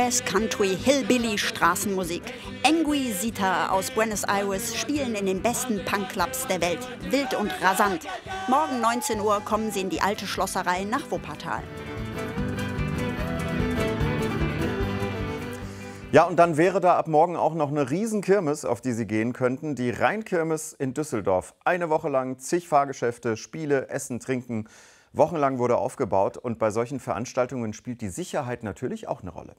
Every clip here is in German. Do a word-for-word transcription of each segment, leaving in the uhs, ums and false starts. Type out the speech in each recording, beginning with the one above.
Jazz, Country, Hillbilly, Straßenmusik. Enguisita aus Buenos Aires spielen in den besten Punkclubs der Welt. Wild und rasant. Morgen neunzehn Uhr kommen sie in die alte Schlosserei nach Wuppertal. Ja, und dann wäre da ab morgen auch noch eine Riesenkirmes, auf die Sie gehen könnten. Die Rheinkirmes in Düsseldorf. Eine Woche lang zig Fahrgeschäfte, Spiele, Essen, Trinken. Wochenlang wurde aufgebaut. Und bei solchen Veranstaltungen spielt die Sicherheit natürlich auch eine Rolle.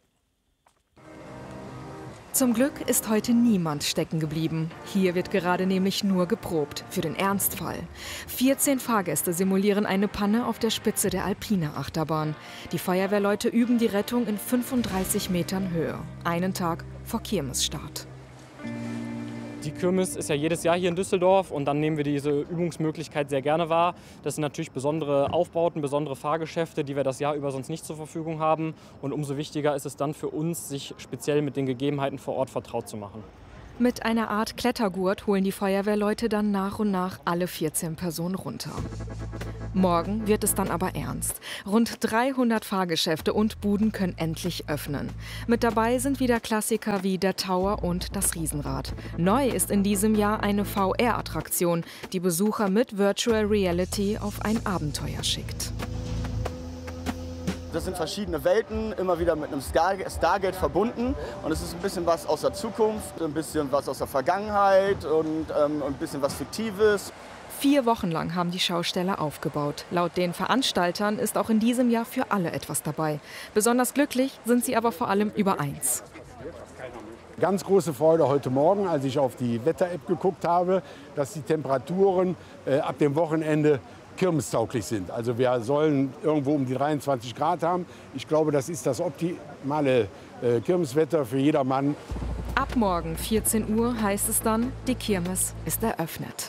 Zum Glück ist heute niemand stecken geblieben. Hier wird gerade nämlich nur geprobt, für den Ernstfall. vierzehn Fahrgäste simulieren eine Panne auf der Spitze der Alpina-Achterbahn. Die Feuerwehrleute üben die Rettung in fünfunddreißig Metern Höhe. Einen Tag vor Kirmesstart. Die Kirmes ist ja jedes Jahr hier in Düsseldorf und dann nehmen wir diese Übungsmöglichkeit sehr gerne wahr. Das sind natürlich besondere Aufbauten, besondere Fahrgeschäfte, die wir das Jahr über sonst nicht zur Verfügung haben. Und umso wichtiger ist es dann für uns, sich speziell mit den Gegebenheiten vor Ort vertraut zu machen. Mit einer Art Klettergurt holen die Feuerwehrleute dann nach und nach alle vierzehn Personen runter. Morgen wird es dann aber ernst. Rund dreihundert Fahrgeschäfte und Buden können endlich öffnen. Mit dabei sind wieder Klassiker wie der Tower und das Riesenrad. Neu ist in diesem Jahr eine V R-Attraktion, die Besucher mit Virtual Reality auf ein Abenteuer schickt. Das sind verschiedene Welten, immer wieder mit einem Stargate verbunden. Und es ist ein bisschen was aus der Zukunft, ein bisschen was aus der Vergangenheit und ähm, ein bisschen was Fiktives. Vier Wochen lang haben die Schausteller aufgebaut. Laut den Veranstaltern ist auch in diesem Jahr für alle etwas dabei. Besonders glücklich sind sie aber vor allem über eins. Ganz große Freude heute Morgen, als ich auf die Wetter-App geguckt habe, dass die Temperaturen äh, ab dem Wochenende kirmestauglich sind. Also wir sollen irgendwo um die dreiundzwanzig Grad haben. Ich glaube, das ist das optimale äh, Kirmeswetter für jedermann. Ab morgen vierzehn Uhr heißt es dann, die Kirmes ist eröffnet.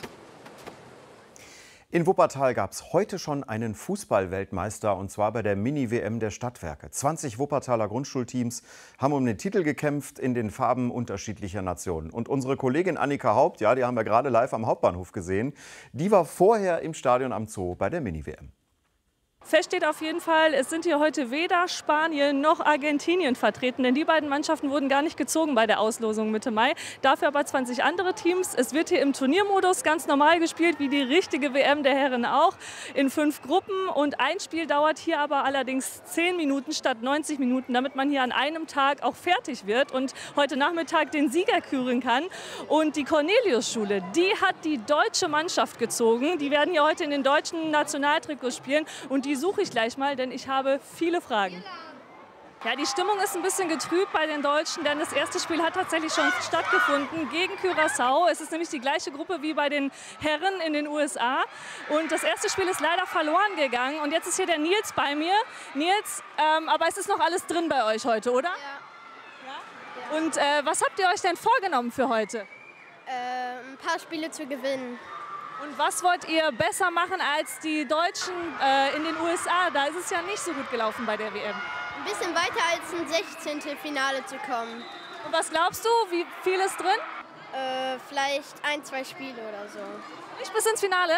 In Wuppertal gab es heute schon einen Fußball-Weltmeister, und zwar bei der Mini-W M der Stadtwerke. zwanzig Wuppertaler Grundschulteams haben um den Titel gekämpft in den Farben unterschiedlicher Nationen. Und unsere Kollegin Annika Haupt, ja, die haben wir gerade live am Hauptbahnhof gesehen, die war vorher im Stadion am Zoo bei der Mini-W M. Fest steht auf jeden Fall, es sind hier heute weder Spanien noch Argentinien vertreten, denn die beiden Mannschaften wurden gar nicht gezogen bei der Auslosung Mitte Mai. Dafür aber zwanzig andere Teams. Es wird hier im Turniermodus ganz normal gespielt, wie die richtige W M der Herren auch, in fünf Gruppen. Und ein Spiel dauert hier aber allerdings zehn Minuten statt neunzig Minuten, damit man hier an einem Tag auch fertig wird und heute Nachmittag den Sieger küren kann. Und die Cornelius-Schule, die hat die deutsche Mannschaft gezogen. Die werden hier heute in den deutschen Nationaltrikots spielen und die Die suche ich gleich mal, denn ich habe viele Fragen. Ja, die Stimmung ist ein bisschen getrübt bei den Deutschen, denn das erste Spiel hat tatsächlich schon stattgefunden gegen Curaçao. Es ist nämlich die gleiche Gruppe wie bei den Herren in den U S A. Und das erste Spiel ist leider verloren gegangen. Und jetzt ist hier der Nils bei mir. Nils, ähm, aber es ist noch alles drin bei euch heute, oder? Ja. Ja? Und äh, was habt ihr euch denn vorgenommen für heute? Äh, ein paar Spiele zu gewinnen. Und was wollt ihr besser machen als die Deutschen äh, in den U S A? Da ist es ja nicht so gut gelaufen bei der W M. Ein bisschen weiter als ins sechzehnte Finale zu kommen. Und was glaubst du, wie viel ist drin? Äh, vielleicht ein, zwei Spiele oder so. Nicht bis ins Finale?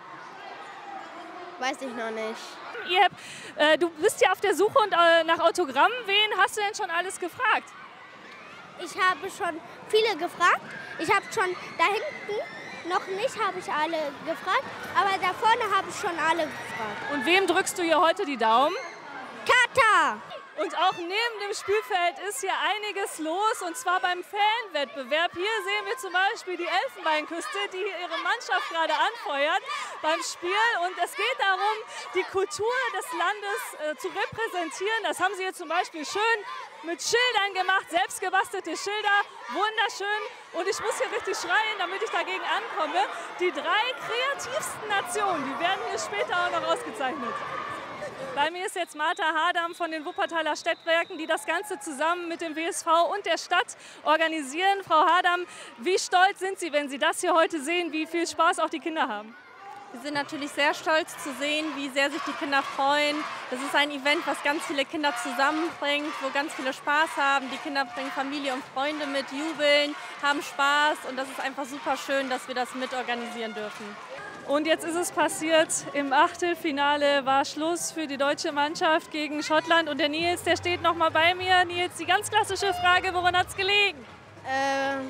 Weiß ich noch nicht. Ihr habt, äh, du bist ja auf der Suche und, äh, nach Autogrammen. Wen hast du denn schon alles gefragt? Ich habe schon viele gefragt. Ich habe schon da hinten... Noch nicht habe ich alle gefragt, aber da vorne habe ich schon alle gefragt. Und wem drückst du hier heute die Daumen? Katar! Und auch neben dem Spielfeld ist hier einiges los, und zwar beim Fanwettbewerb. Hier sehen wir zum Beispiel die Elfenbeinküste, die ihre Mannschaft gerade anfeuert beim Spiel. Und es geht darum, die Kultur des Landes äh, zu repräsentieren. Das haben sie hier zum Beispiel schön mit Schildern gemacht, selbstgebastelte Schilder, wunderschön. Und ich muss hier richtig schreien, damit ich dagegen ankomme. Die drei kreativsten Nationen, die werden hier später auch noch ausgezeichnet. Bei mir ist jetzt Martha Hadam von den Wuppertaler Stadtwerken, die das Ganze zusammen mit dem W S V und der Stadt organisieren. Frau Hadam, wie stolz sind Sie, wenn Sie das hier heute sehen, wie viel Spaß auch die Kinder haben? Wir sind natürlich sehr stolz zu sehen, wie sehr sich die Kinder freuen. Das ist ein Event, was ganz viele Kinder zusammenbringt, wo ganz viele Spaß haben. Die Kinder bringen Familie und Freunde mit, jubeln, haben Spaß, und das ist einfach super schön, dass wir das mit organisieren dürfen. Und jetzt ist es passiert, im Achtelfinale war Schluss für die deutsche Mannschaft gegen Schottland. Und der Nils, der steht noch mal bei mir. Nils, die ganz klassische Frage, woran hat es gelegen? Ähm,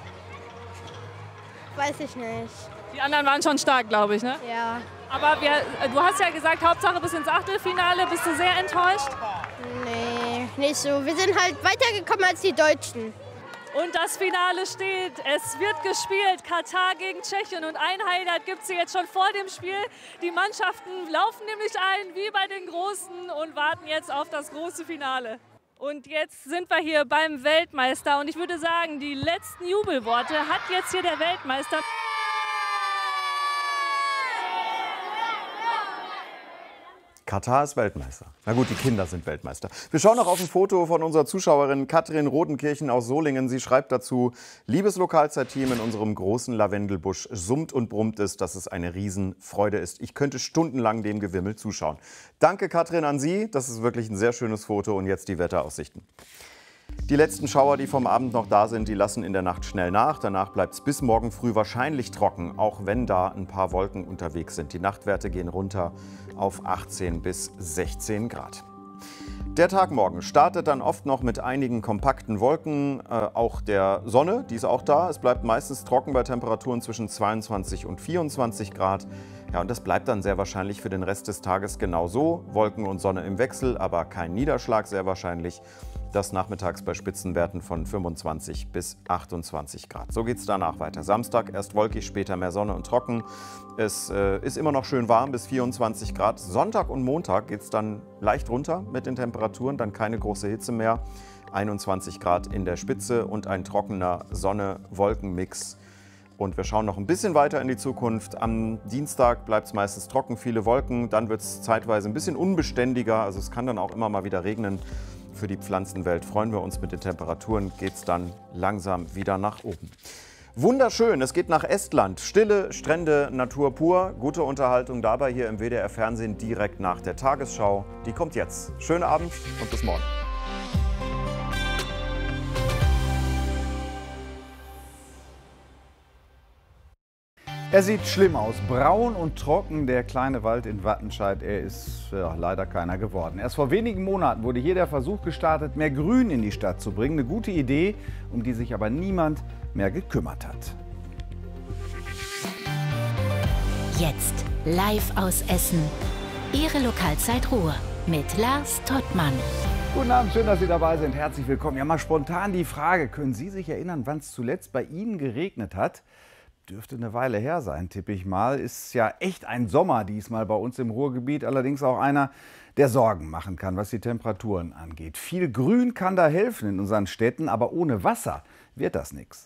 weiß ich nicht. Die anderen waren schon stark, glaube ich, ne? Ja. Aber wir, du hast ja gesagt, Hauptsache bis ins Achtelfinale. Bist du sehr enttäuscht? Nee, nicht so. Wir sind halt weitergekommen als die Deutschen. Und das Finale steht. Es wird gespielt. Katar gegen Tschechien. Und ein Highlight gibt es hier jetzt schon vor dem Spiel. Die Mannschaften laufen nämlich ein, wie bei den Großen, und warten jetzt auf das große Finale. Und jetzt sind wir hier beim Weltmeister. Und ich würde sagen, die letzten Jubelworte hat jetzt hier der Weltmeister. Katar ist Weltmeister. Na gut, die Kinder sind Weltmeister. Wir schauen noch auf ein Foto von unserer Zuschauerin Katrin Rodenkirchen aus Solingen. Sie schreibt dazu: Liebes Lokalzeitteam, in unserem großen Lavendelbusch summt und brummt es, dass es eine Riesenfreude ist. Ich könnte stundenlang dem Gewimmel zuschauen. Danke, Katrin, an Sie. Das ist wirklich ein sehr schönes Foto. Und jetzt die Wetteraussichten. Die letzten Schauer, die vom Abend noch da sind, die lassen in der Nacht schnell nach. Danach bleibt es bis morgen früh wahrscheinlich trocken, auch wenn da ein paar Wolken unterwegs sind. Die Nachtwerte gehen runter auf achtzehn bis sechzehn Grad. Der Tag morgen startet dann oft noch mit einigen kompakten Wolken, äh, auch der Sonne, die ist auch da. Es bleibt meistens trocken bei Temperaturen zwischen zweiundzwanzig und vierundzwanzig Grad. Ja, und das bleibt dann sehr wahrscheinlich für den Rest des Tages genau so. Wolken und Sonne im Wechsel, aber kein Niederschlag sehr wahrscheinlich. Das nachmittags bei Spitzenwerten von fünfundzwanzig bis achtundzwanzig Grad. So geht es danach weiter. Samstag erst wolkig, später mehr Sonne und trocken. Es äh, ist immer noch schön warm bis vierundzwanzig Grad. Sonntag und Montag geht es dann leicht runter mit den Temperaturen, dann keine große Hitze mehr. einundzwanzig Grad in der Spitze und ein trockener Sonne-Wolken-Mix. Und wir schauen noch ein bisschen weiter in die Zukunft. Am Dienstag bleibt es meistens trocken, viele Wolken. Dann wird es zeitweise ein bisschen unbeständiger. Also es kann dann auch immer mal wieder regnen. Für die Pflanzenwelt freuen wir uns. Mit den Temperaturen geht es dann langsam wieder nach oben. Wunderschön, es geht nach Estland. Stille Strände, Natur pur. Gute Unterhaltung dabei hier im W D R Fernsehen direkt nach der Tagesschau. Die kommt jetzt. Schönen Abend und bis morgen. Er sieht schlimm aus, braun und trocken, der kleine Wald in Wattenscheid. Er ist ja, leider keiner geworden. Erst vor wenigen Monaten wurde hier der Versuch gestartet, mehr Grün in die Stadt zu bringen. Eine gute Idee, um die sich aber niemand mehr gekümmert hat. Jetzt live aus Essen. Ihre Lokalzeit Ruhr mit Lars Tottmann. Guten Abend, schön, dass Sie dabei sind. Herzlich willkommen. Ja, mal spontan die Frage, können Sie sich erinnern, wann es zuletzt bei Ihnen geregnet hat? Dürfte eine Weile her sein, tippe ich mal. Ist ja echt ein Sommer diesmal bei uns im Ruhrgebiet. Allerdings auch einer, der Sorgen machen kann, was die Temperaturen angeht. Viel Grün kann da helfen in unseren Städten, aber ohne Wasser wird das nichts.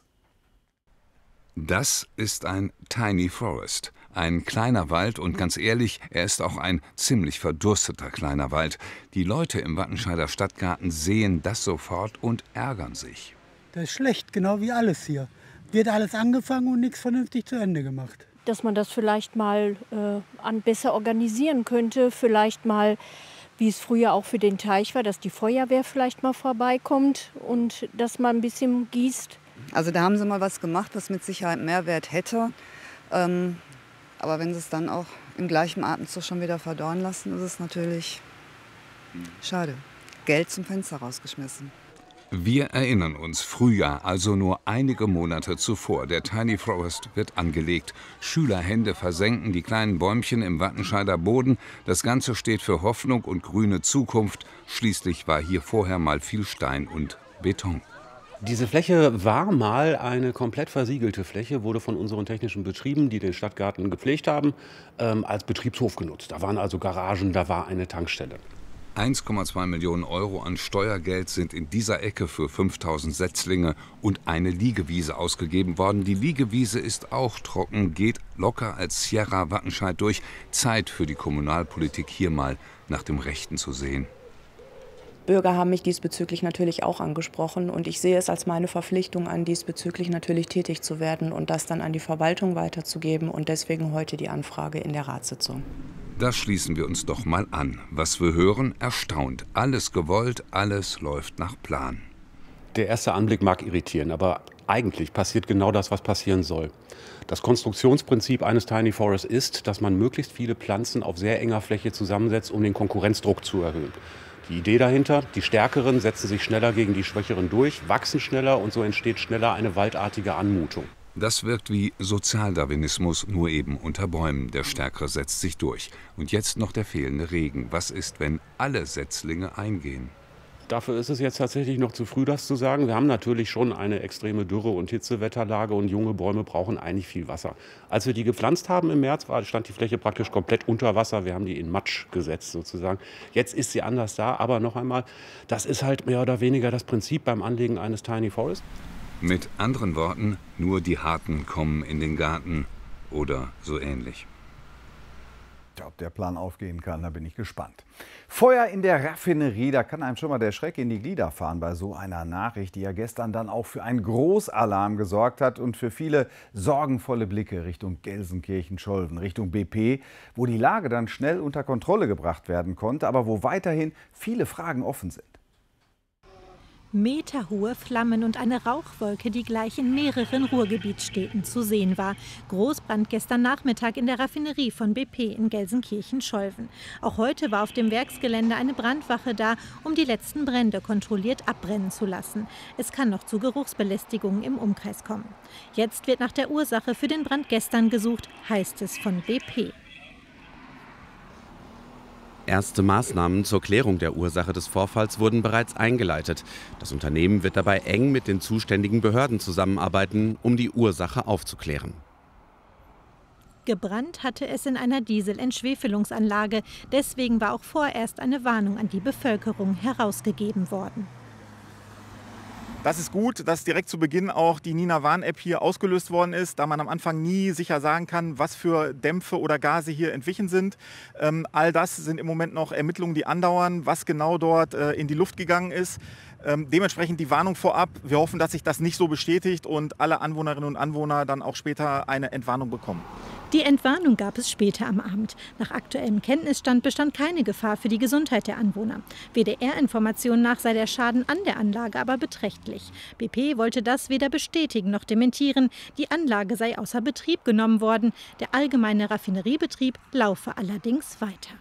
Das ist ein Tiny Forest. Ein kleiner Wald und ganz ehrlich, er ist auch ein ziemlich verdursteter kleiner Wald. Die Leute im Wattenscheider Stadtgarten sehen das sofort und ärgern sich. Das ist schlecht, genau wie alles hier. Wird alles angefangen und nichts vernünftig zu Ende gemacht. Dass man das vielleicht mal äh, an besser organisieren könnte, vielleicht mal, wie es früher auch für den Teich war, dass die Feuerwehr vielleicht mal vorbeikommt und dass man ein bisschen gießt. Also da haben sie mal was gemacht, was mit Sicherheit Mehrwert hätte. Ähm, aber wenn sie es dann auch im gleichen Atemzug schon wieder verdorren lassen, ist es natürlich schade. Geld zum Fenster rausgeschmissen. Wir erinnern uns, Frühjahr, also nur einige Monate zuvor. Der Tiny Forest wird angelegt. Schülerhände versenken die kleinen Bäumchen im Wattenscheider Boden. Das Ganze steht für Hoffnung und grüne Zukunft. Schließlich war hier vorher mal viel Stein und Beton. Diese Fläche war mal eine komplett versiegelte Fläche, wurde von unseren technischen Betrieben, die den Stadtgarten gepflegt haben, ähm, als Betriebshof genutzt. Da waren also Garagen, da war eine Tankstelle. eins Komma zwei Millionen Euro an Steuergeld sind in dieser Ecke für fünftausend Setzlinge und eine Liegewiese ausgegeben worden. Die Liegewiese ist auch trocken, geht locker als Sierra Wattenscheid durch. Zeit für die Kommunalpolitik, hier mal nach dem Rechten zu sehen. Bürger haben mich diesbezüglich natürlich auch angesprochen und ich sehe es als meine Verpflichtung an, diesbezüglich natürlich tätig zu werden und das dann an die Verwaltung weiterzugeben und deswegen heute die Anfrage in der Ratssitzung. Das schließen wir uns doch mal an. Was wir hören, erstaunt. Alles gewollt, alles läuft nach Plan. Der erste Anblick mag irritieren, aber eigentlich passiert genau das, was passieren soll. Das Konstruktionsprinzip eines Tiny Forests ist, dass man möglichst viele Pflanzen auf sehr enger Fläche zusammensetzt, um den Konkurrenzdruck zu erhöhen. Die Idee dahinter, die Stärkeren setzen sich schneller gegen die Schwächeren durch, wachsen schneller und so entsteht schneller eine waldartige Anmutung. Das wirkt wie Sozialdarwinismus, nur eben unter Bäumen. Der Stärkere setzt sich durch. Und jetzt noch der fehlende Regen. Was ist, wenn alle Setzlinge eingehen? Dafür ist es jetzt tatsächlich noch zu früh, das zu sagen. Wir haben natürlich schon eine extreme Dürre- und Hitzewetterlage und junge Bäume brauchen eigentlich viel Wasser. Als wir die gepflanzt haben im März, war, stand die Fläche praktisch komplett unter Wasser. Wir haben die in Matsch gesetzt sozusagen. Jetzt ist sie anders da, aber noch einmal, das ist halt mehr oder weniger das Prinzip beim Anlegen eines Tiny Forests. Mit anderen Worten, nur die Harten kommen in den Garten oder so ähnlich. Ja, ob der Plan aufgehen kann, da bin ich gespannt. Feuer in der Raffinerie, da kann einem schon mal der Schreck in die Glieder fahren bei so einer Nachricht, die ja gestern dann auch für einen Großalarm gesorgt hat und für viele sorgenvolle Blicke Richtung Gelsenkirchen-Scholven, Richtung B P, wo die Lage dann schnell unter Kontrolle gebracht werden konnte, aber wo weiterhin viele Fragen offen sind. Meterhohe Flammen und eine Rauchwolke, die gleich in mehreren Ruhrgebietsstädten zu sehen war. Großbrand gestern Nachmittag in der Raffinerie von B P in Gelsenkirchen-Scholven. Auch heute war auf dem Werksgelände eine Brandwache da, um die letzten Brände kontrolliert abbrennen zu lassen. Es kann noch zu Geruchsbelästigungen im Umkreis kommen. Jetzt wird nach der Ursache für den Brand gestern gesucht, heißt es von B P. Erste Maßnahmen zur Klärung der Ursache des Vorfalls wurden bereits eingeleitet. Das Unternehmen wird dabei eng mit den zuständigen Behörden zusammenarbeiten, um die Ursache aufzuklären. Gebrannt hatte es in einer Dieselentschwefelungsanlage. Deswegen war auch vorerst eine Warnung an die Bevölkerung herausgegeben worden. Das ist gut, dass direkt zu Beginn auch die Nina Warn-App hier ausgelöst worden ist, da man am Anfang nie sicher sagen kann, was für Dämpfe oder Gase hier entwichen sind. Ähm, all das sind im Moment noch Ermittlungen, die andauern, was genau dort äh, in die Luft gegangen ist. Ähm, dementsprechend die Warnung vorab. Wir hoffen, dass sich das nicht so bestätigt und alle Anwohnerinnen und Anwohner dann auch später eine Entwarnung bekommen. Die Entwarnung gab es später am Abend. Nach aktuellem Kenntnisstand bestand keine Gefahr für die Gesundheit der Anwohner. W D R-Informationen nach sei der Schaden an der Anlage aber beträchtlich. B P wollte das weder bestätigen noch dementieren. Die Anlage sei außer Betrieb genommen worden. Der allgemeine Raffineriebetrieb laufe allerdings weiter.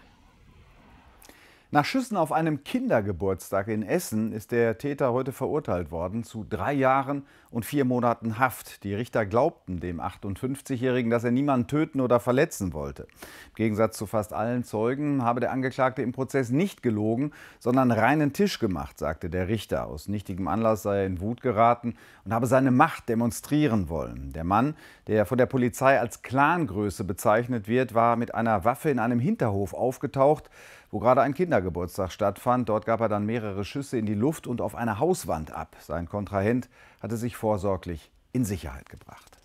Nach Schüssen auf einem Kindergeburtstag in Essen ist der Täter heute verurteilt worden zu drei Jahren und vier Monaten Haft. Die Richter glaubten dem achtundfünfzigjährigen, dass er niemanden töten oder verletzen wollte. Im Gegensatz zu fast allen Zeugen habe der Angeklagte im Prozess nicht gelogen, sondern reinen Tisch gemacht, sagte der Richter. Aus nichtigem Anlass sei er in Wut geraten und habe seine Macht demonstrieren wollen. Der Mann, der von der Polizei als Clangröße bezeichnet wird, war mit einer Waffe in einem Hinterhof aufgetaucht, wo gerade ein Kindergeburtstag stattfand. Dort gab er dann mehrere Schüsse in die Luft und auf eine Hauswand ab. Sein Kontrahent hatte sich vorsorglich in Sicherheit gebracht.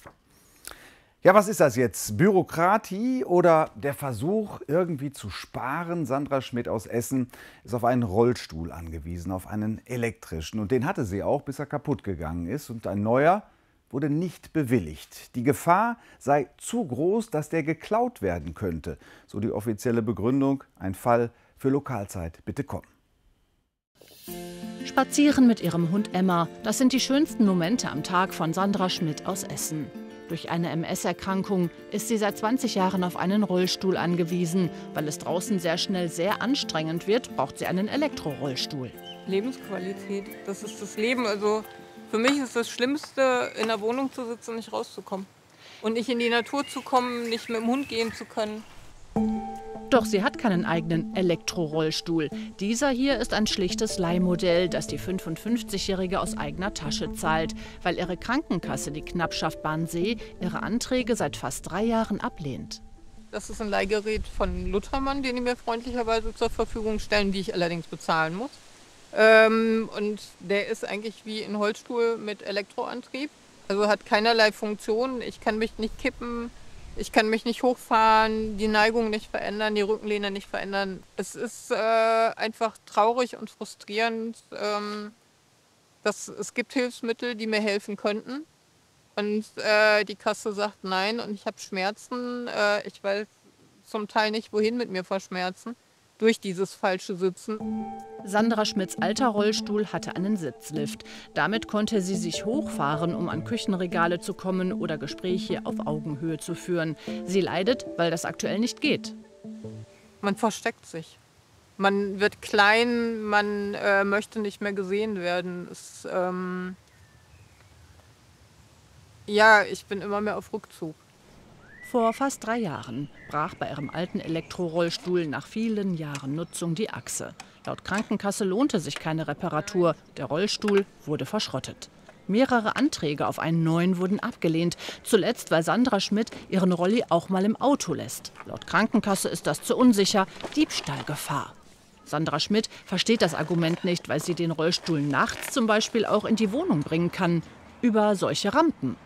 Ja, was ist das jetzt? Bürokratie oder der Versuch, irgendwie zu sparen? Sandra Schmidt aus Essen ist auf einen Rollstuhl angewiesen, auf einen elektrischen. Und den hatte sie auch, bis er kaputt gegangen ist. Und ein neuer wurde nicht bewilligt. Die Gefahr sei zu groß, dass der geklaut werden könnte. So die offizielle Begründung. Ein Fall für Lokalzeit. Bitte kommen. Spazieren mit ihrem Hund Emma. Das sind die schönsten Momente am Tag von Sandra Schmidt aus Essen. Durch eine M S-Erkrankung ist sie seit zwanzig Jahren auf einen Rollstuhl angewiesen. Weil es draußen sehr schnell sehr anstrengend wird, braucht sie einen Elektrorollstuhl. Lebensqualität, das ist das Leben. Also für mich ist das Schlimmste, in der Wohnung zu sitzen und nicht rauszukommen. Und nicht in die Natur zu kommen, nicht mit dem Hund gehen zu können. Doch sie hat keinen eigenen Elektrorollstuhl. Dieser hier ist ein schlichtes Leihmodell, das die fünfundfünfzigjährige aus eigener Tasche zahlt, weil ihre Krankenkasse, die Knappschaft Bahnsee, ihre Anträge seit fast drei Jahren ablehnt. Das ist ein Leihgerät von Luthermann, den die mir freundlicherweise zur Verfügung stellen, die ich allerdings bezahlen muss. Ähm, und der ist eigentlich wie ein Holzstuhl mit Elektroantrieb. Also hat keinerlei Funktion. Ich kann mich nicht kippen, ich kann mich nicht hochfahren, die Neigung nicht verändern, die Rückenlehne nicht verändern. Es ist äh, einfach traurig und frustrierend, ähm, dass es gibt Hilfsmittel, die mir helfen könnten. Und äh, die Kasse sagt nein und ich habe Schmerzen. Äh, ich weiß zum Teil nicht, wohin mit mir vor Schmerzen. durch dieses falsche Sitzen. Sandra Schmidts alter Rollstuhl hatte einen Sitzlift. Damit konnte sie sich hochfahren, um an Küchenregale zu kommen oder Gespräche auf Augenhöhe zu führen. Sie leidet, weil das aktuell nicht geht. Man versteckt sich. Man wird klein, man äh, möchte nicht mehr gesehen werden. Es, ähm ja, ich bin immer mehr auf Rückzug. Vor fast drei Jahren brach bei ihrem alten Elektrorollstuhl nach vielen Jahren Nutzung die Achse. Laut Krankenkasse lohnte sich keine Reparatur. Der Rollstuhl wurde verschrottet. Mehrere Anträge auf einen neuen wurden abgelehnt. Zuletzt, weil Sandra Schmidt ihren Rolli auch mal im Auto lässt. Laut Krankenkasse ist das zu unsicher. Diebstahlgefahr. Sandra Schmidt versteht das Argument nicht, weil sie den Rollstuhl nachts zum Beispiel auch in die Wohnung bringen kann. Über solche Rampen.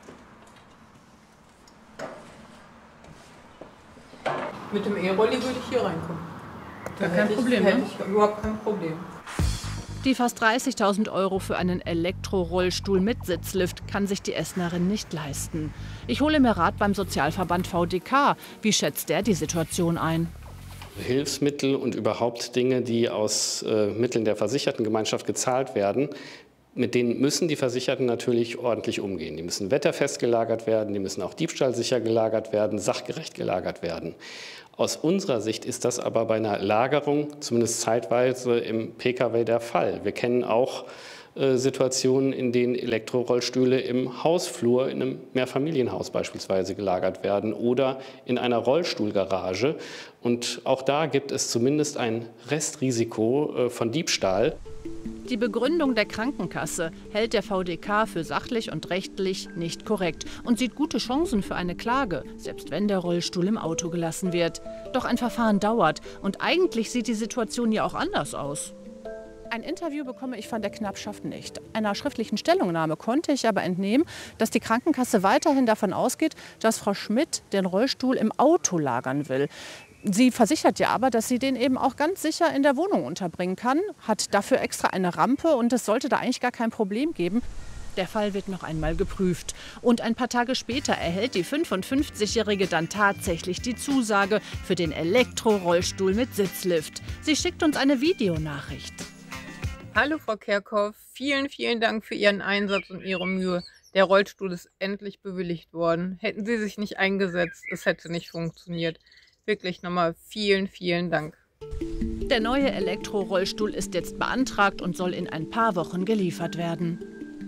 Mit dem E-Rolli würde ich hier reinkommen. Da kein hätte Problem, ich, hätte ne? ich überhaupt kein Problem. Die fast dreißigtausend Euro für einen Elektrorollstuhl mit Sitzlift kann sich die Essenerin nicht leisten. Ich hole mir Rat beim Sozialverband V D K. Wie schätzt der die Situation ein? Hilfsmittel und überhaupt Dinge, die aus äh, Mitteln der Versichertengemeinschaft gezahlt werden, mit denen müssen die Versicherten natürlich ordentlich umgehen. Die müssen wetterfest gelagert werden, die müssen auch diebstahlsicher gelagert werden, sachgerecht gelagert werden. Aus unserer Sicht ist das aber bei einer Lagerung zumindest zeitweise im P K W der Fall. Wir kennen auch äh, Situationen, in denen Elektrorollstühle im Hausflur in einem Mehrfamilienhaus beispielsweise gelagert werden oder in einer Rollstuhlgarage. Und auch da gibt es zumindest ein Restrisiko äh, von Diebstahl. Die Begründung der Krankenkasse hält der V D K für sachlich und rechtlich nicht korrekt und sieht gute Chancen für eine Klage, selbst wenn der Rollstuhl im Auto gelassen wird. Doch ein Verfahren dauert und eigentlich sieht die Situation ja auch anders aus. Ein Interview bekomme ich von der Knappschaft nicht. Einer schriftlichen Stellungnahme konnte ich aber entnehmen, dass die Krankenkasse weiterhin davon ausgeht, dass Frau Schmidt den Rollstuhl im Auto lagern will. Sie versichert ja aber, dass sie den eben auch ganz sicher in der Wohnung unterbringen kann, hat dafür extra eine Rampe und es sollte da eigentlich gar kein Problem geben. Der Fall wird noch einmal geprüft. Und ein paar Tage später erhält die fünfundfünfzigjährige dann tatsächlich die Zusage für den Elektrorollstuhl mit Sitzlift. Sie schickt uns eine Videonachricht. Hallo Frau Kerkhoff, vielen, vielen Dank für Ihren Einsatz und Ihre Mühe. Der Rollstuhl ist endlich bewilligt worden. Hätten Sie sich nicht eingesetzt, es hätte nicht funktioniert. Wirklich nochmal vielen, vielen Dank. Der neue Elektrorollstuhl ist jetzt beantragt und soll in ein paar Wochen geliefert werden.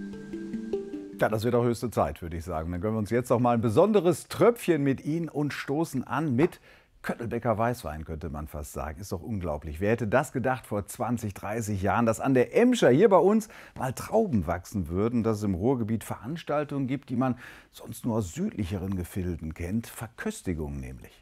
Ja, das wird auch höchste Zeit, würde ich sagen. Dann gönnen wir uns jetzt noch mal ein besonderes Tröpfchen mit Ihnen und stoßen an mit Köttelbecker Weißwein, könnte man fast sagen. Ist doch unglaublich. Wer hätte das gedacht vor zwanzig, dreißig Jahren, dass an der Emscher hier bei uns mal Trauben wachsen würden, dass es im Ruhrgebiet Veranstaltungen gibt, die man sonst nur aus südlicheren Gefilden kennt. Verköstigungen nämlich.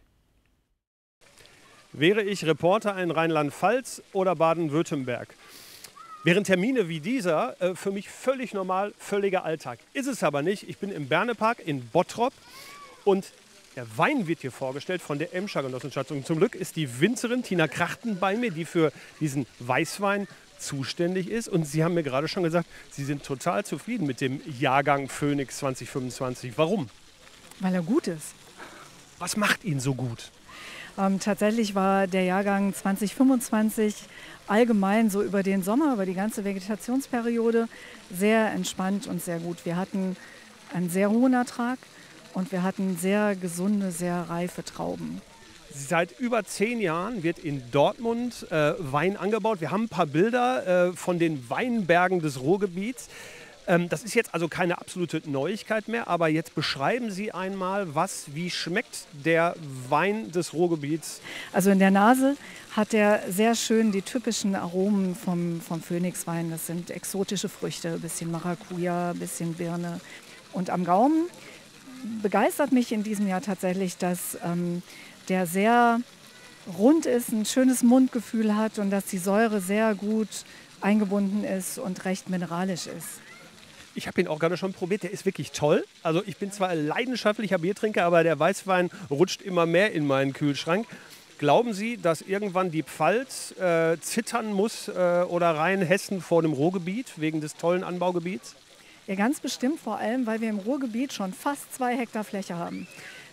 Wäre ich Reporter in Rheinland-Pfalz oder Baden-Württemberg, wären Termine wie dieser äh, für mich völlig normal, völliger Alltag. Ist es aber nicht. Ich bin im Bernepark in Bottrop und der Wein wird hier vorgestellt von der Emscher Genossenschaft. Und zum Glück ist die Winzerin Tina Krachten bei mir, die für diesen Weißwein zuständig ist. Und Sie haben mir gerade schon gesagt, Sie sind total zufrieden mit dem Jahrgang Phoenix zwanzig fünfundzwanzig. Warum? Weil er gut ist. Was macht ihn so gut? Ähm, tatsächlich war der Jahrgang zwanzig fünfundzwanzig allgemein so über den Sommer, über die ganze Vegetationsperiode sehr entspannt und sehr gut. Wir hatten einen sehr hohen Ertrag und wir hatten sehr gesunde, sehr reife Trauben. Seit über zehn Jahren wird in Dortmund äh, Wein angebaut. Wir haben ein paar Bilder äh, von den Weinbergen des Ruhrgebiets. Ähm, das ist jetzt also keine absolute Neuigkeit mehr, aber jetzt beschreiben Sie einmal, was, wie schmeckt der Wein des Ruhrgebiets? Also in der Nase hat er sehr schön die typischen Aromen vom, vom Phoenixwein. Das sind exotische Früchte, ein bisschen Maracuja, ein bisschen Birne. Und am Gaumen begeistert mich in diesem Jahr tatsächlich, dass ähm, der sehr rund ist, ein schönes Mundgefühl hat und dass die Säure sehr gut eingebunden ist und recht mineralisch ist. Ich habe ihn auch gerade schon probiert, der ist wirklich toll. Also ich bin zwar ein leidenschaftlicher Biertrinker, aber der Weißwein rutscht immer mehr in meinen Kühlschrank. Glauben Sie, dass irgendwann die Pfalz äh, zittern muss äh, oder Rheinhessen vor dem Ruhrgebiet wegen des tollen Anbaugebiets? Ja, ganz bestimmt, vor allem, weil wir im Ruhrgebiet schon fast zwei Hektar Fläche haben.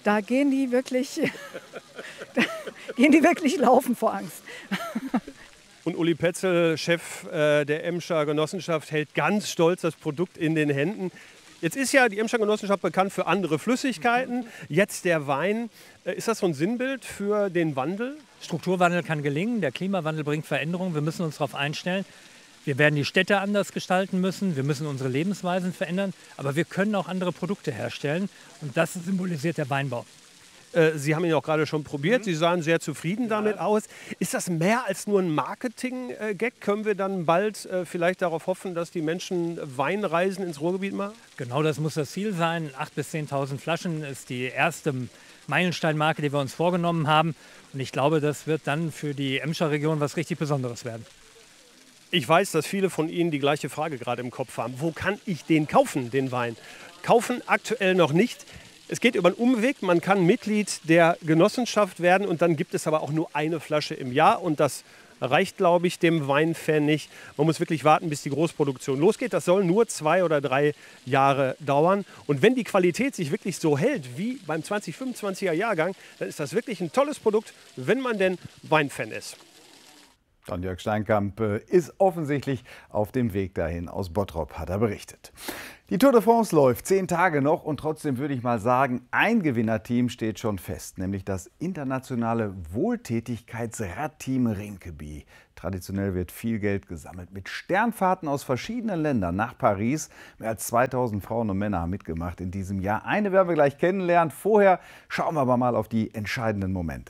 da gehen die wirklich, da gehen die wirklich laufen vor Angst. Und Uli Petzel, Chef äh, der Emscher Genossenschaft, hält ganz stolz das Produkt in den Händen. Jetzt ist ja die Emscher Genossenschaft bekannt für andere Flüssigkeiten. Jetzt der Wein. Äh, ist das so ein Sinnbild für den Wandel? Strukturwandel kann gelingen. Der Klimawandel bringt Veränderungen. Wir müssen uns darauf einstellen. Wir werden die Städte anders gestalten müssen. Wir müssen unsere Lebensweisen verändern. Aber wir können auch andere Produkte herstellen. Und das symbolisiert der Weinbau. Sie haben ihn auch gerade schon probiert. Sie sahen sehr zufrieden damit aus. Ist das mehr als nur ein Marketing-Gag? Können wir dann bald vielleicht darauf hoffen, dass die Menschen Weinreisen ins Ruhrgebiet machen? Genau, das muss das Ziel sein. achttausend bis zehntausend Flaschen ist die erste Meilensteinmarke, die wir uns vorgenommen haben. Und ich glaube, das wird dann für die Emscher Region was richtig Besonderes werden. Ich weiß, dass viele von Ihnen die gleiche Frage gerade im Kopf haben. Wo kann ich den kaufen, den Wein? Kaufen aktuell noch nicht. Es geht über einen Umweg, man kann Mitglied der Genossenschaft werden und dann gibt es aber auch nur eine Flasche im Jahr und das reicht, glaube ich, dem Weinfan nicht. Man muss wirklich warten, bis die Großproduktion losgeht. Das soll nur zwei oder drei Jahre dauern. Und wenn die Qualität sich wirklich so hält wie beim zwanzig fünfundzwanziger Jahrgang, dann ist das wirklich ein tolles Produkt, wenn man denn Weinfan ist. Don Jörg Steinkamp ist offensichtlich auf dem Weg dahin. Aus Bottrop hat er berichtet. Die Tour de France läuft, zehn Tage noch und trotzdem würde ich mal sagen, ein Gewinnerteam steht schon fest, nämlich das internationale Wohltätigkeitsradteam Rinkeby. Traditionell wird viel Geld gesammelt. Mit Sternfahrten aus verschiedenen Ländern nach Paris. Mehr als zweitausend Frauen und Männer haben mitgemacht in diesem Jahr. Eine werden wir gleich kennenlernen. Vorher schauen wir aber mal auf die entscheidenden Momente.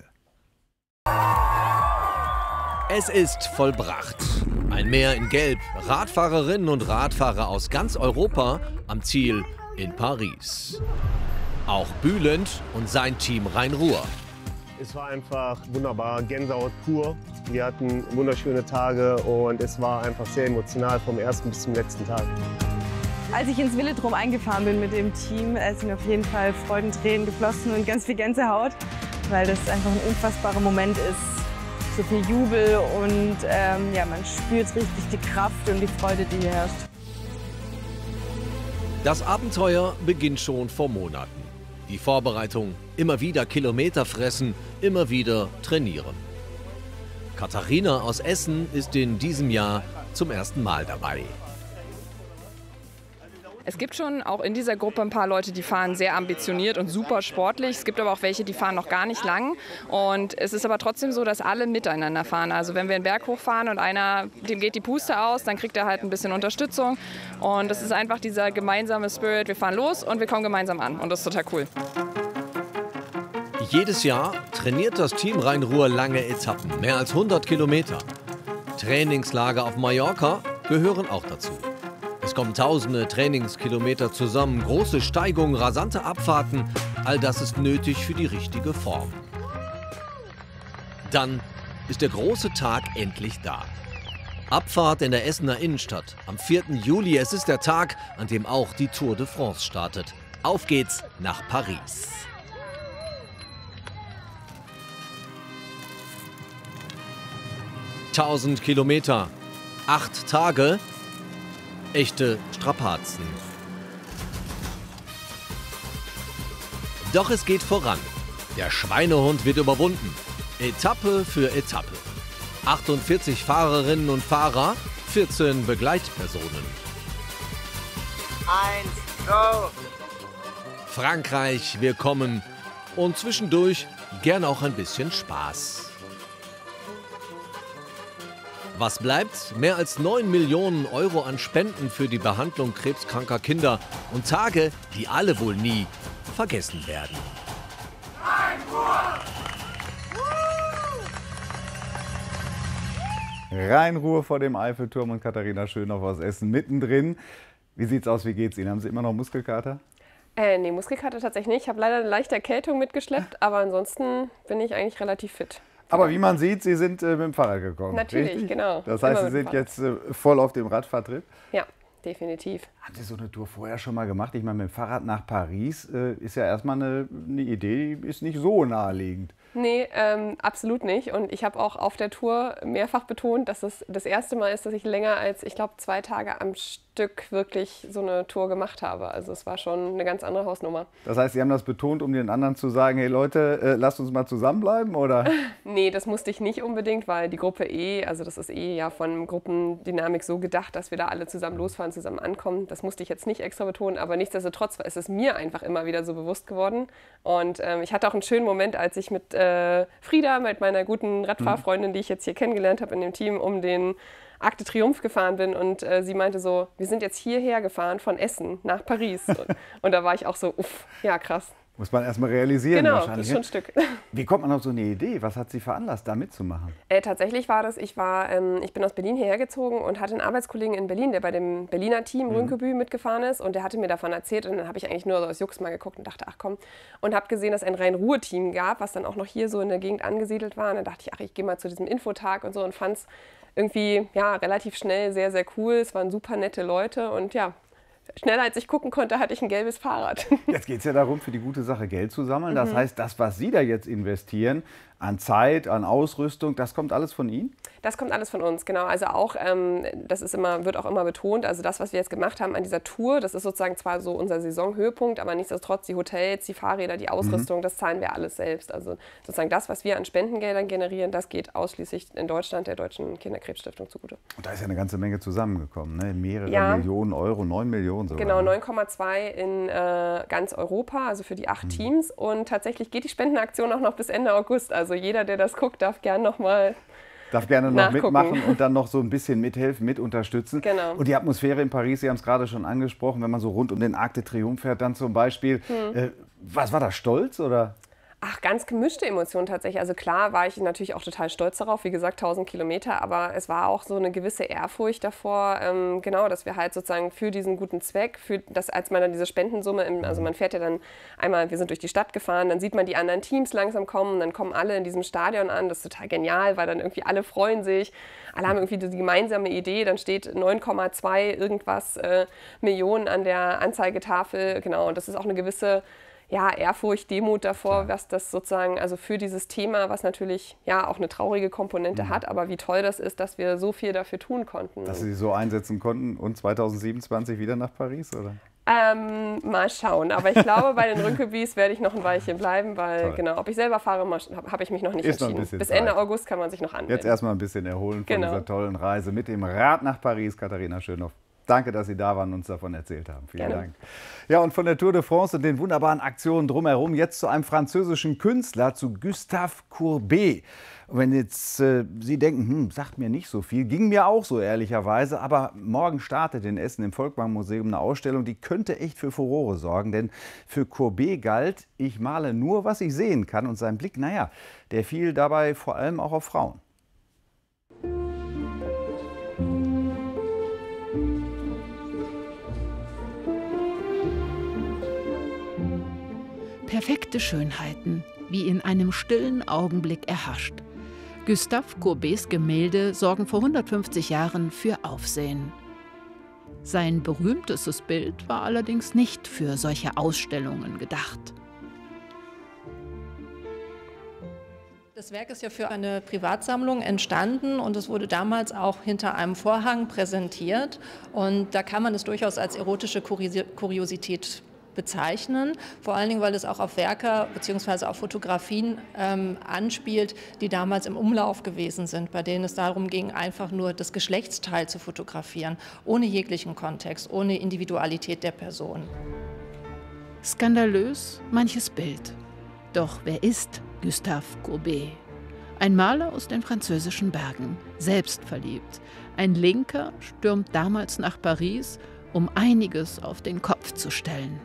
Es ist vollbracht. Ein Meer in Gelb, Radfahrerinnen und Radfahrer aus ganz Europa am Ziel in Paris. Auch Bülent und sein Team Rhein-Ruhr. Es war einfach wunderbar, Gänsehaut pur. Wir hatten wunderschöne Tage und es war einfach sehr emotional vom ersten bis zum letzten Tag. Als ich ins Velodrom eingefahren bin mit dem Team, sind mir auf jeden Fall Freudentränen geflossen und ganz viel Gänsehaut, weil das einfach ein unfassbarer Moment ist. So viel Jubel und ähm, ja, man spürt richtig die Kraft und die Freude, die hier herrscht. Das Abenteuer beginnt schon vor Monaten. Die Vorbereitung, immer wieder Kilometer fressen, immer wieder trainieren. Katharina aus Essen ist in diesem Jahr zum ersten Mal dabei. Es gibt schon auch in dieser Gruppe ein paar Leute, die fahren sehr ambitioniert und super sportlich. Es gibt aber auch welche, die fahren noch gar nicht lang. Und es ist aber trotzdem so, dass alle miteinander fahren. Also wenn wir einen Berg hochfahren und einer, dem geht die Puste aus, dann kriegt er halt ein bisschen Unterstützung. Und das ist einfach dieser gemeinsame Spirit. Wir fahren los und wir kommen gemeinsam an. Und das ist total cool. Jedes Jahr trainiert das Team Rhein-Ruhr lange Etappen, mehr als hundert Kilometer. Trainingslager auf Mallorca gehören auch dazu. Es kommen tausende Trainingskilometer zusammen, große Steigungen, rasante Abfahrten. All das ist nötig für die richtige Form. Dann ist der große Tag endlich da. Abfahrt in der Essener Innenstadt am vierten Juli. Es ist der Tag, an dem auch die Tour de France startet. Auf geht's nach Paris. tausend Kilometer, acht Tage. Echte Strapazen. Doch es geht voran. Der Schweinehund wird überwunden. Etappe für Etappe. achtundvierzig Fahrerinnen und Fahrer, vierzehn Begleitpersonen. Eins, go! Frankreich, wir kommen. Und zwischendurch gern auch ein bisschen Spaß. Was bleibt? Mehr als neun Millionen Euro an Spenden für die Behandlung krebskranker Kinder und Tage, die alle wohl nie vergessen werden. Rhein-Ruhr vor dem Eiffelturm und Katharina Schönhoff aus Essen mittendrin. Wie sieht's aus? Wie geht's Ihnen? Haben Sie immer noch Muskelkater? Äh, nee, Muskelkater tatsächlich nicht. Ich habe leider eine leichte Erkältung mitgeschleppt, aber ansonsten bin ich eigentlich relativ fit. Aber wie man sieht, Sie sind äh, mit dem Fahrrad gekommen. Natürlich, richtig? Genau. Das heißt, Sie sind jetzt äh, voll auf dem Radfahrtrip? Ja, definitiv. Haben Sie so eine Tour vorher schon mal gemacht? Ich meine, mit dem Fahrrad nach Paris äh, ist ja erstmal eine, eine Idee, die ist nicht so naheliegend. Nee, ähm, absolut nicht. Und ich habe auch auf der Tour mehrfach betont, dass es das erste Mal ist, dass ich länger als, ich glaube, zwei Tage am Stück wirklich so eine Tour gemacht habe. Also es war schon eine ganz andere Hausnummer. Das heißt, Sie haben das betont, um den anderen zu sagen, hey Leute, äh, lasst uns mal zusammenbleiben, oder? Nee, das musste ich nicht unbedingt, weil die Gruppe eh, also das ist eh ja von Gruppendynamik so gedacht, dass wir da alle zusammen losfahren, zusammen ankommen. Das musste ich jetzt nicht extra betonen, aber nichtsdestotrotz ist es mir einfach immer wieder so bewusst geworden. Und ähm, ich hatte auch einen schönen Moment, als ich mit äh, Frieda, mit meiner guten Radfahrfreundin, die ich jetzt hier kennengelernt habe in dem Team, um den Arc de Triomphe gefahren bin. Und äh, sie meinte so, wir sind jetzt hierher gefahren von Essen nach Paris. und, und da war ich auch so, uff, ja krass. Muss man erst mal realisieren genau, wahrscheinlich. Genau, das ist schon ein Stück. Wie kommt man auf so eine Idee? Was hat Sie veranlasst, da mitzumachen? Äh, tatsächlich war das, ich, war, ähm, ich bin aus Berlin hierher gezogen und hatte einen Arbeitskollegen in Berlin, der bei dem Berliner Team mhm. Rünkebü mitgefahren ist. Und der hatte mir davon erzählt. Und dann habe ich eigentlich nur so aus Jux mal geguckt und dachte, ach komm. Und habe gesehen, dass es ein Rhein-Ruhr-Team gab, was dann auch noch hier so in der Gegend angesiedelt war. Und dann dachte ich, ach, ich gehe mal zu diesem Infotag und so und fand es irgendwie ja, relativ schnell sehr, sehr cool. Es waren super nette Leute und ja, schneller als ich gucken konnte, hatte ich ein gelbes Fahrrad. Jetzt geht es ja darum, für die gute Sache Geld zu sammeln. Das Mhm. heißt, das, was Sie da jetzt investieren, an Zeit, an Ausrüstung, das kommt alles von Ihnen? Das kommt alles von uns, genau. Also auch, ähm, das ist immer, wird auch immer betont, also das, was wir jetzt gemacht haben an dieser Tour, das ist sozusagen zwar so unser Saisonhöhepunkt, aber nichtsdestotrotz die Hotels, die Fahrräder, die Ausrüstung, mhm. das zahlen wir alles selbst. Also sozusagen das, was wir an Spendengeldern generieren, das geht ausschließlich in Deutschland der Deutschen Kinderkrebsstiftung zugute. Und da ist ja eine ganze Menge zusammengekommen, ne? Mehrere Ja. Millionen Euro, neun Millionen sogar. Genau, neun Komma zwei in äh, ganz Europa, also für die acht mhm. Teams. Und tatsächlich geht die Spendenaktion auch noch bis Ende August. Also jeder, der das guckt, darf gern noch mal Darf gerne noch nachgucken. mitmachen und dann noch so ein bisschen mithelfen, mit unterstützen. Genau. Und die Atmosphäre in Paris, Sie haben es gerade schon angesprochen, wenn man so rund um den Arc de Triomphe fährt, dann zum Beispiel. Hm. Äh, was war da, Stolz oder? Ach, ganz gemischte Emotionen tatsächlich. Also klar war ich natürlich auch total stolz darauf, wie gesagt, tausend Kilometer, aber es war auch so eine gewisse Ehrfurcht davor, ähm, genau, dass wir halt sozusagen für diesen guten Zweck, für das, als man dann diese Spendensumme, im, also man fährt ja dann einmal, wir sind durch die Stadt gefahren, dann sieht man die anderen Teams langsam kommen, dann kommen alle in diesem Stadion an, das ist total genial, weil dann irgendwie alle freuen sich, alle haben irgendwie die gemeinsame Idee, dann steht neun Komma zwei irgendwas äh, Millionen an der Anzeigetafel, genau, und das ist auch eine gewisse ja, Ehrfurcht, Demut davor, ja. was das sozusagen, also für dieses Thema, was natürlich ja auch eine traurige Komponente mhm. hat, aber wie toll das ist, dass wir so viel dafür tun konnten. Dass Sie so einsetzen konnten und zweitausendsiebenundzwanzig wieder nach Paris, oder? Ähm, mal schauen, aber ich glaube, bei den Rünkebys werde ich noch ein Weilchen bleiben, weil toll. Genau, ob ich selber fahre, habe hab ich mich noch nicht ist entschieden. Noch ein Bis Zeit. Ende August kann man sich noch anmelden. Jetzt erstmal ein bisschen erholen von genau. dieser tollen Reise mit dem Rad nach Paris, Katharina Schönhoff. Danke, dass Sie da waren und uns davon erzählt haben. Vielen Gerne. Dank. Ja, und von der Tour de France und den wunderbaren Aktionen drumherum jetzt zu einem französischen Künstler, zu Gustave Courbet. Und wenn jetzt äh, Sie denken, hm, sagt mir nicht so viel, ging mir auch so ehrlicherweise, aber morgen startet in Essen im Volkwang-Museum eine Ausstellung, die könnte echt für Furore sorgen, denn für Courbet galt, ich male nur, was ich sehen kann, und sein Blick, naja, der fiel dabei vor allem auch auf Frauen. Perfekte Schönheiten, wie in einem stillen Augenblick erhascht. Gustave Courbets Gemälde sorgen vor hundertfünfzig Jahren für Aufsehen. Sein berühmtestes Bild war allerdings nicht für solche Ausstellungen gedacht. Das Werk ist ja für eine Privatsammlung entstanden und es wurde damals auch hinter einem Vorhang präsentiert. Und da kann man es durchaus als erotische Kuriosität bezeichnen, vor allen Dingen, weil es auch auf Werke bzw. auf Fotografien ähm, anspielt, die damals im Umlauf gewesen sind, bei denen es darum ging, einfach nur das Geschlechtsteil zu fotografieren, ohne jeglichen Kontext, ohne Individualität der Person. Skandalös manches Bild. Doch wer ist Gustave Courbet? Ein Maler aus den französischen Bergen, selbstverliebt. Ein Linker stürmt damals nach Paris, um einiges auf den Kopf zu stellen.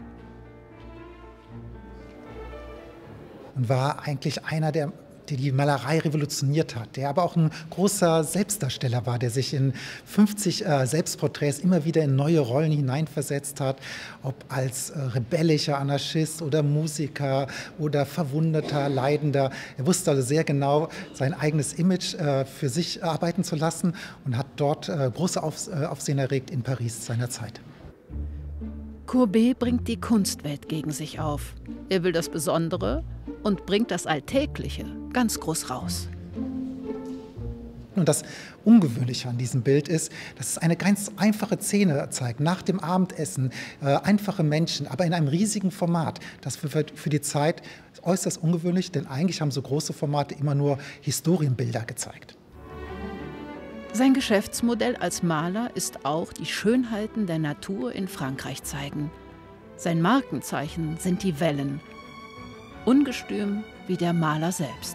Und war eigentlich einer, der, der die Malerei revolutioniert hat, der aber auch ein großer Selbstdarsteller war, der sich in fünfzig äh, Selbstporträts immer wieder in neue Rollen hineinversetzt hat, ob als äh, rebellischer Anarchist oder Musiker oder verwundeter, leidender. Er wusste also sehr genau, sein eigenes Image äh, für sich arbeiten zu lassen und hat dort äh, große Auf, äh, Aufsehen erregt in Paris seiner Zeit. Courbet bringt die Kunstwelt gegen sich auf. Er will das Besondere, und bringt das Alltägliche ganz groß raus. Und das Ungewöhnliche an diesem Bild ist, dass es eine ganz einfache Szene zeigt, nach dem Abendessen, äh, einfache Menschen, aber in einem riesigen Format. Das für, für die Zeit äußerst ungewöhnlich, denn eigentlich haben so große Formate immer nur Historienbilder gezeigt. Sein Geschäftsmodell als Maler ist auch die Schönheiten der Natur in Frankreich zeigen. Sein Markenzeichen sind die Wellen, ungestüm wie der Maler selbst.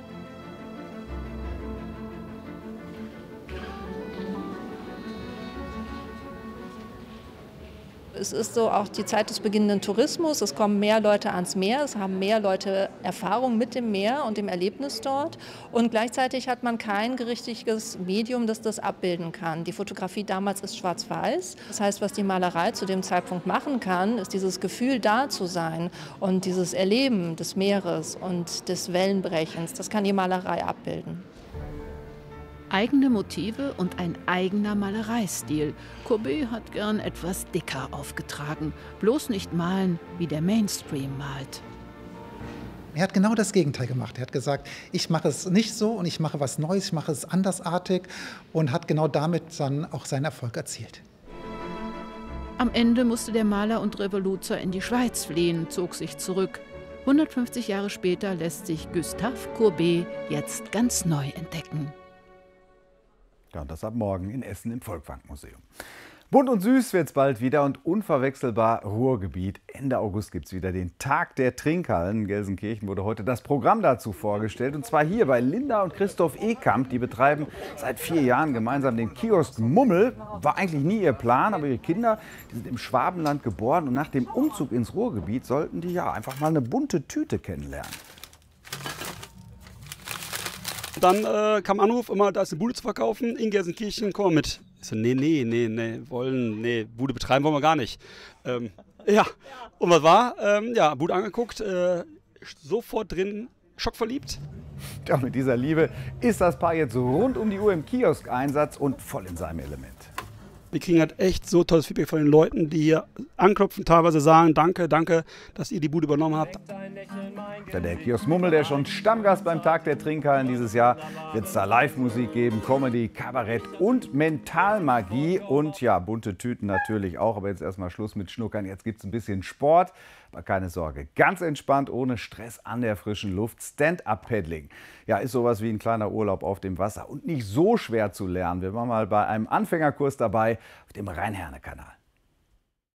Es ist so auch die Zeit des beginnenden Tourismus. Es kommen mehr Leute ans Meer, es haben mehr Leute Erfahrung mit dem Meer und dem Erlebnis dort. Und gleichzeitig hat man kein richtiges Medium, das das abbilden kann. Die Fotografie damals ist schwarz-weiß. Das heißt, was die Malerei zu dem Zeitpunkt machen kann, ist dieses Gefühl, da zu sein und dieses Erleben des Meeres und des Wellenbrechens. Das kann die Malerei abbilden. Eigene Motive und ein eigener Malereistil. Courbet hat gern etwas dicker aufgetragen. Bloß nicht malen, wie der Mainstream malt. Er hat genau das Gegenteil gemacht. Er hat gesagt, ich mache es nicht so und ich mache was Neues, ich mache es andersartig und hat genau damit dann auch seinen Erfolg erzielt. Am Ende musste der Maler und Revoluzer in die Schweiz fliehen, zog sich zurück. hundertfünfzig Jahre später lässt sich Gustave Courbet jetzt ganz neu entdecken. Ja, und das ab morgen in Essen im Volkwang-Museum. Bunt und süß wird es bald wieder und unverwechselbar Ruhrgebiet. Ende August gibt es wieder den Tag der Trinkhallen. In Gelsenkirchen wurde heute das Programm dazu vorgestellt. Und zwar hier bei Linda und Christoph Ekamp. Die betreiben seit vier Jahren gemeinsam den Kiosk Mummel. War eigentlich nie ihr Plan, aber ihre Kinder, die sind im Schwabenland geboren. Und nach dem Umzug ins Ruhrgebiet sollten die ja einfach mal eine bunte Tüte kennenlernen. Dann äh, kam Anruf, immer, da ist eine Bude zu verkaufen in Gelsenkirchen, komm mal mit. Ich so, nee, nee, nee, nee, wollen, nee, Bude betreiben wollen wir gar nicht. Ähm, ja, und was war? Ähm, ja, Bude angeguckt, äh, sofort drin, schockverliebt. Ja, mit dieser Liebe ist das Paar jetzt rund um die Uhr im Kiosk-Einsatz und voll in seinem Element. Wir kriegen halt echt so tolles Feedback von den Leuten, die hier anklopfen, teilweise sagen, danke, danke, dass ihr die Bude übernommen habt. Ja, der Kiosk Mummel, der schon Stammgast beim Tag der Trinkhallen dieses Jahr, wird es da Live-Musik geben, Comedy, Kabarett und Mentalmagie und ja, bunte Tüten natürlich auch. Aber jetzt erstmal Schluss mit Schnuckern, jetzt gibt es ein bisschen Sport. Aber keine Sorge, ganz entspannt, ohne Stress an der frischen Luft. Stand-up-Paddling. Ja, ist sowas wie ein kleiner Urlaub auf dem Wasser und nicht so schwer zu lernen. Wir waren mal bei einem Anfängerkurs dabei auf dem Rhein-Herne-Kanal.